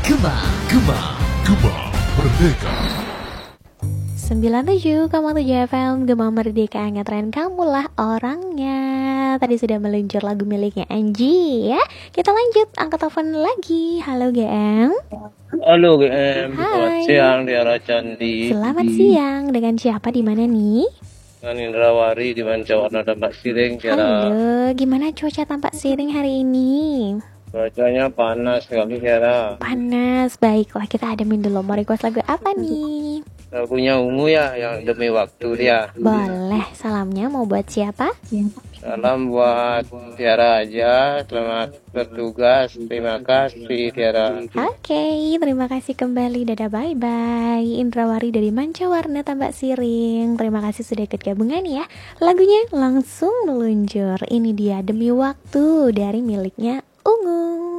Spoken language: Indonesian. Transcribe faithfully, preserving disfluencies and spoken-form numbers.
Gema, Gema, Gema Merdeka. sembilan puluh tujuh koma tujuh F M Gema Merdeka, ngetren kamulah orangnya. Tadi sudah meluncur lagu miliknya Angie ya. Kita lanjut, angkat telepon lagi. Halo G M. Halo G M, Hai. selamat siang Tiara Candi. Selamat siang, dengan siapa, di mana nih? Dengan Indrawari di Mancawarna Tampak Siring, Tiara. Halo, gimana cuaca Tampak Siring hari ini? Cuacanya panas sekali, Tiara. Panas, baiklah kita ademin dulu. Mau request lagu apa nih? Lagunya Ungu ya, yang demi waktu dia. Boleh, salamnya mau buat siapa? Salam buat Tiara aja, selamat bertugas, terima kasih Tiara. Oke, terima kasih kembali. Dadah, bye-bye. Indrawari dari Mancawarna Tambak Siring. Terima kasih sudah ikut gabungan ya. Lagunya langsung meluncur. Ini dia Demi Waktu dari miliknya Ungu.